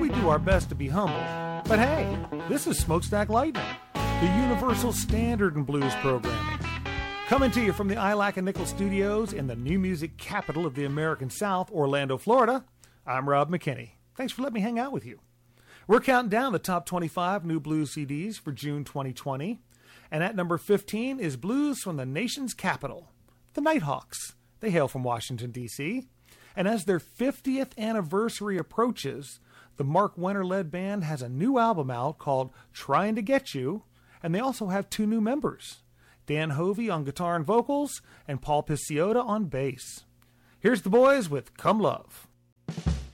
we do our best to be humble. But hey, this is Smokestack Lightning, the universal standard in blues programming. Coming to you from the ILAC and Nickel Studios in the new music capital of the American South, Orlando, Florida, I'm Rob McKinney. Thanks for letting me hang out with you. We're counting down the top 25 new blues CDs for June 2020. And at number 15 is blues from the nation's capital, the Nighthawks. They hail from Washington, D.C. And as their 50th anniversary approaches, the Mark Wenner-led band has a new album out called Trying to Get You, and they also have two new members, Dan Hovey on guitar and vocals, and Paul Pisciotta on bass. Here's the boys with Come Love.